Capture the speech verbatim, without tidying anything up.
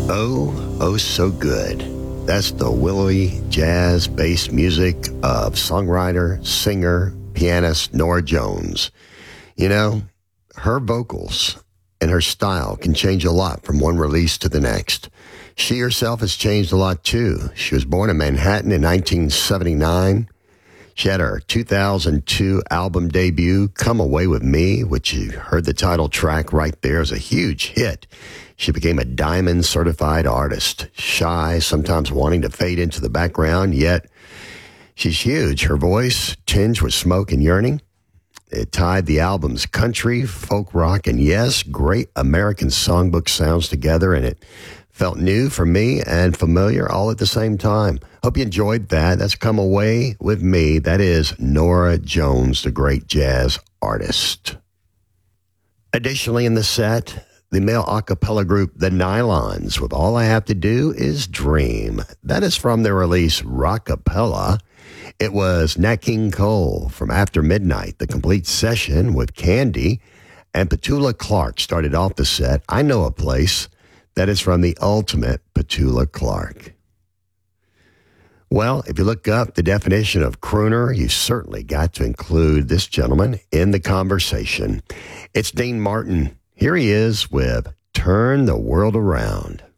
Oh, oh, so good. That's the willowy jazz-based music of songwriter, singer, pianist Norah Jones. You know, her vocals and her style can change a lot from one release to the next. She herself has changed a lot too. She was born in Manhattan in nineteen seventy-nine. She had her two thousand two album debut, Come Away With Me, which you heard the title track right there, is a huge hit. She became a diamond certified artist, shy, sometimes wanting to fade into the background, yet she's huge. Her voice tinged with smoke and yearning. It tied the album's country, folk rock, and yes, great American songbook sounds together, and it felt new for me and familiar all at the same time. Hope you enjoyed that. That's Come Away With Me. That is Norah Jones, the great jazz artist. Additionally in the set, the male a cappella group The Nylons with All I Have to Do Is Dream. That is from their release Rockapella. It was Nat King Cole from After Midnight, the complete session with Candy, and Petula Clark started off the set. I Know a Place. That is from the ultimate Petula Clark. Well, if you look up the definition of crooner, you certainly got to include this gentleman in the conversation. It's Dean Martin. Here he is with Turn the World Around.